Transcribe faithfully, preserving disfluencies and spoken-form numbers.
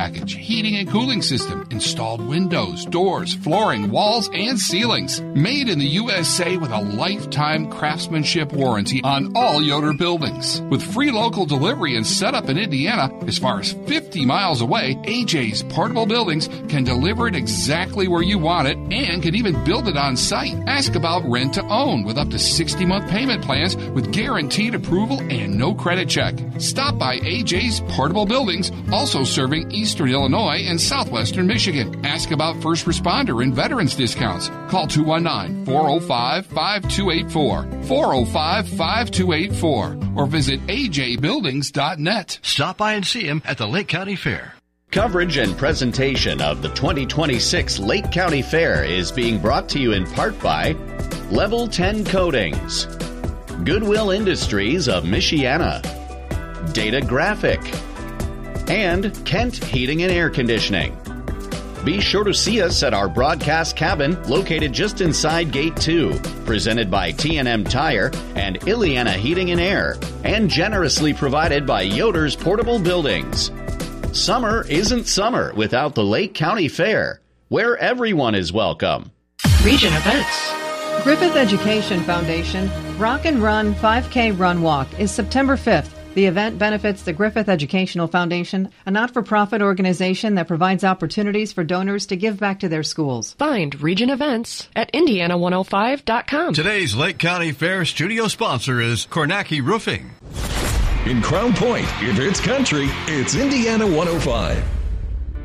package, heating and cooling system, installed windows, doors, flooring, walls, and ceilings. Made in the U S A with a lifetime craftsmanship warranty on all Yoder buildings. With free local delivery and setup in Indiana, as far as fifty miles away, A J's Portable Buildings can deliver it exactly where you want it and can even build it on site. Ask about rent to own with up to sixty-month payment plans with guaranteed approval and no credit check. Stop by A J's Portable Buildings, also serving Eastern Illinois and Southwestern Michigan. Ask about first responder and veterans discounts. Call two one nine, four oh five, five two eight four, four oh five, five two eight four, or visit a j buildings dot net. Stop by and see him at the Lake County Fair. Coverage and presentation of the twenty twenty-six Lake County Fair is being brought to you in part by Level ten Coatings, Goodwill Industries of Michiana, Data Graphic, and Kent Heating and Air Conditioning. Be sure to see us at our broadcast cabin located just inside Gate two, presented by T and M Tire and Ileana Heating and Air, and generously provided by Yoder's Portable Buildings. Summer isn't summer without the Lake County Fair, where everyone is welcome. Region events. Griffith Education Foundation Rock and Run five K Run Walk is September fifth. The event benefits the Griffith Educational Foundation, a not-for-profit organization that provides opportunities for donors to give back to their schools. Find Region Events at indiana one oh five dot com. Today's Lake County Fair studio sponsor is Kornacki Roofing. In Crown Point, if it's country, it's Indiana one oh five.